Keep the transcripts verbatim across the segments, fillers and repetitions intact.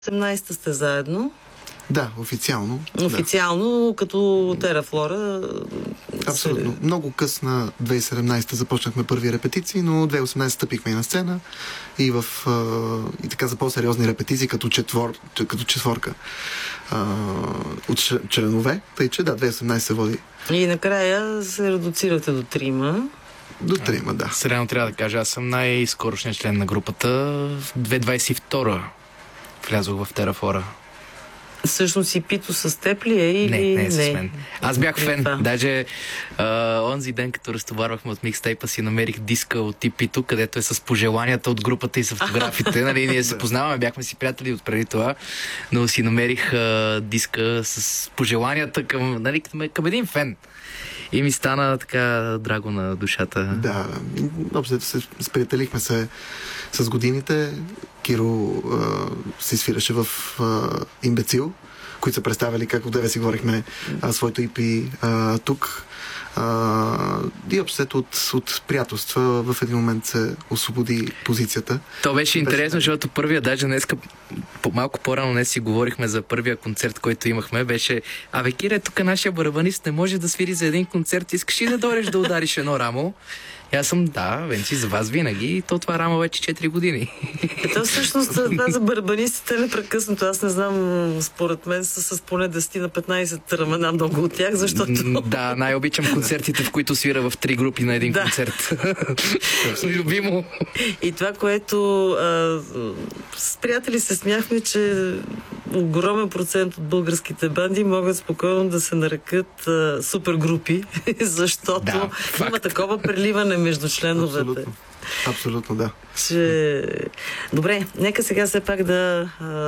осемнайсета сте заедно. Да, официално. Официално, да. като Терафлора. Абсолютно. Се... Много късна две хиляди и седемнайсета започнахме първи репетиции, но две хиляди и осемнайсета стъпихме и на сцена и, в, и така за по-сериозни репетиции, като, четвор, като четворка а, от членове. Тъй, че да, две хиляди и осемнайсета се води. И накрая се редуцирате до трима. До трима, да. Средно трябва да кажа, аз съм най-скорошният член на групата. В две хиляди двайсет и втора влязох в Терафлора. Всъщност и Пито с теб ли е? Или... Не, не е с мен. Аз бях не, фен. Това. Даже а, онзи ден, като разтоварвахме от микстейпа си, намерих диска от Пито, където е с пожеланията от групата и с фотографите. Нали, ние се познаваме, бяхме си приятели от преди това, но си намерих а, диска с пожеланията към, нали, към, към един фен. И ми стана така драго на душата. Да, общо се сприятелихме се с годините. Киро а, се свираше в а, Имбецил, които са представили, както деве си говорихме, а, своето и пи а, тук. А, и общо от, от приятелства в един момент се освободи позицията. То беше интересно, беше... защото първия, даже днеска, малко по-рано днес си говорихме за първия концерт, който имахме, беше: абе, Кире, тук нашия барабанист не може да свири за един концерт, искаш ли да дойдеш да удариш едно рамо? И аз съм, да, Венци, за вас винаги. И то това рамо вече четири години. Ето всъщност това за барабанистите непрекъснато. Аз не знам, според мен са с поне десет на петнайсет рамена много от тях, защото... Да, най-обичам концертите, в които свира в три групи на един да. концерт. Любимо. И това, което а, с приятели се смяхме, че огромен процент от българските банди могат спокойно да се нарекат а, супергрупи, защото да, има такова преливане между членовете. Абсолютно. Абсолютно, да. Че... Добре, нека сега все пак да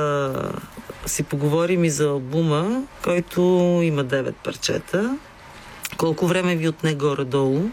а, си поговорим и за албума, който има девет парчета. Колко време ви отне горе-долу?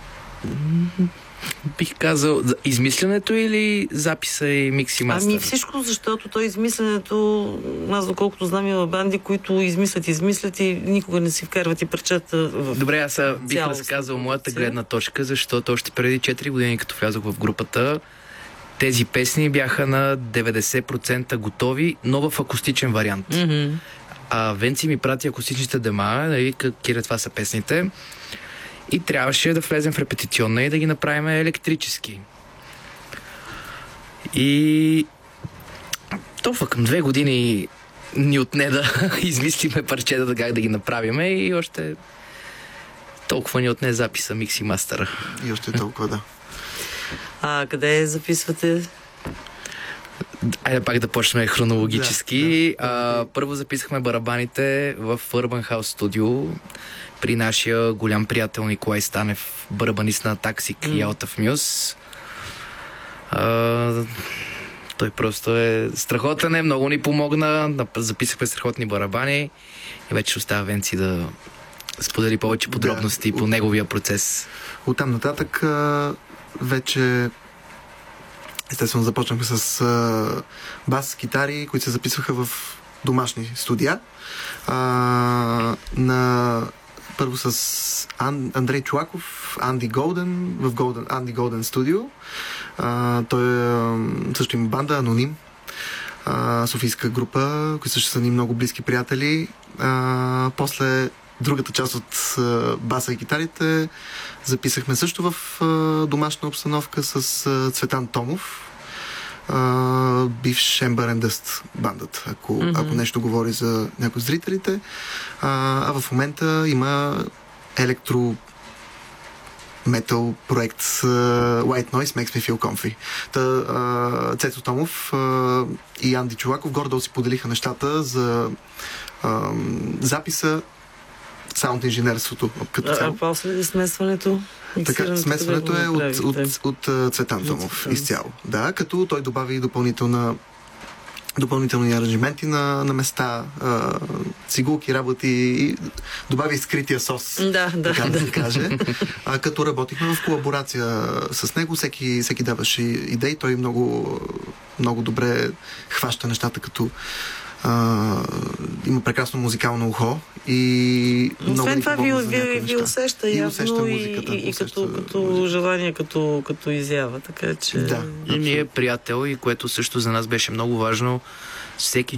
Бих казал, измисленето или записа и микс и мастер? Ами всичко, защото то измисленето, аз доколкото знам, има банди, които измислят, измислят и никога не си вкарват и парчета в... Добре, аз бих разказал моята гледна точка, защото още преди четири години, като влязох в групата, тези песни бяха на деветдесет процента готови, но в акустичен вариант. Mm-hmm. А Венци ми прати акустичните дема, нали, Кире, това са песните. И трябваше да влезем в репетиционна и да ги направим електрически. И толкова към две години ни отне да измислиме парчета как да ги направим и още толкова ни отне записа, микс и мастера. И още толкова, да. А къде записвате? Айде пак да почнем хронологически. Да, да. А, първо записахме барабаните в Urban House Studio при нашия голям приятел Николай Станев, барабанист на Таксик mm. и Out of Muse. А, той просто е страхотен, е, много ни помогна, записахме страхотни барабани и вече остава Венци да сподели повече подробности да, по от... неговия процес. Оттам нататък а, вече естествено започнахме с а, бас, китари, които се записваха в домашни студия. А, на първо с Ан, Андрей Чулаков, Анди Голден, в Golden, Анди Голден студио. А, той е, също има банда, Аноним, а, софийска група, които също са ни много близки приятели. А, после другата част от а, баса и китарите записахме също в а, домашна обстановка с а, Цветан Томов, Uh, бивш Ember and Dust бандата, ако, mm-hmm. ако нещо говори за някои зрителите. Uh, а в момента има електро метал проект uh, White Noise Makes Me Feel Comfy. Та, uh, Цецо Томов uh, и Анди Чулаков гордо си поделиха нещата за uh, записа, саунд инженерството като цяло. А после смесването? Така, смесването е от, от, от, от Цветан Томов изцяло. Да, като той добави допълнителна допълнителни аранжименти на, на места, а, цигулки, работи и добави скрития сос, да, да, така да, да се каже. А, като работихме в колаборация с него, всеки, всеки даваше идеи, той много, много добре хваща нещата, като а, има прекрасно музикално ухо и освен това ви, ви, ви усеща и явно усеща музиката, и, и усеща като, като музиката. желание, като, като изява, така че... Да, и ние е приятел, и което също за нас беше много важно, всеки